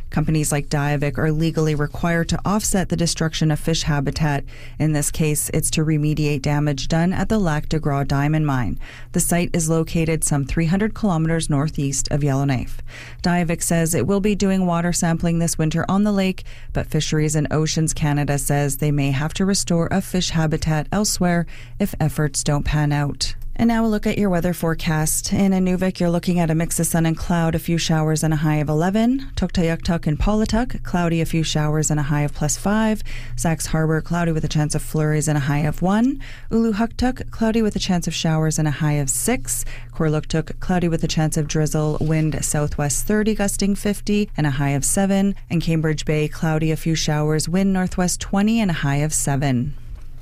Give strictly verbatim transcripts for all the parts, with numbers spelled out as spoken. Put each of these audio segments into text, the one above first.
Companies like Diavik are legally required to offset the destruction of fish habitat. In this case, it's to remediate damage done at the Lac de Gras diamond mine. The site is located some three hundred kilometers northeast of Yellowknife. Diavik says it will be doing water sampling this winter on the lake, but Fisheries and Oceans Canada says they may have to restore a fish habitat elsewhere if efforts don't pan out. And now we'll look at your weather forecast. In Inuvik, you're looking at a mix of sun and cloud, a few showers and a high of eleven. Tuktoyaktuk and Paulatuk, cloudy, a few showers and a high of plus five. Sax Harbor, cloudy with a chance of flurries and a high of one. Uluhuktuk, cloudy with a chance of showers and a high of six. Korluktuk, cloudy with a chance of drizzle, wind southwest thirty, gusting fifty, and a high of seven. And Cambridge Bay, cloudy, a few showers, wind northwest twenty, and a high of seven.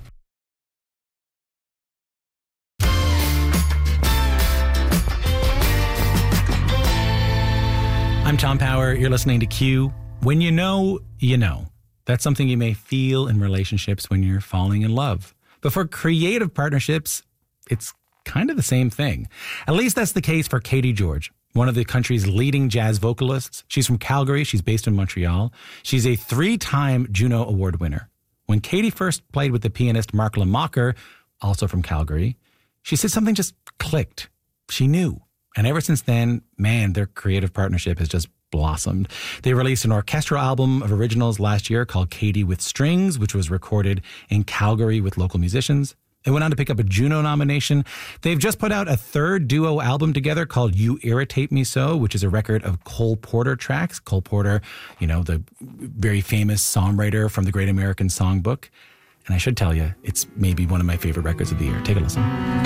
I'm Tom Power. You're listening to Q. When you know, you know. That's something you may feel in relationships when you're falling in love. But for creative partnerships, it's kind of the same thing. At least that's the case for Katie George, one of the country's leading jazz vocalists. She's from Calgary. She's based in Montreal. She's a three-time Juno Award winner. When Katie first played with the pianist Mark Lamacher, also from Calgary, she said something just clicked. She knew. And ever since then, man, their creative partnership has just blossomed. They released an orchestral album of originals last year called Katie with Strings, which was recorded in Calgary with local musicians. They went on to pick up a Juno nomination. They've just put out a third duo album together called You Irritate Me So, which is a record of Cole Porter tracks. Cole Porter, you know, the very famous songwriter from the Great American Songbook. And I should tell you, it's maybe one of my favorite records of the year. Take a listen.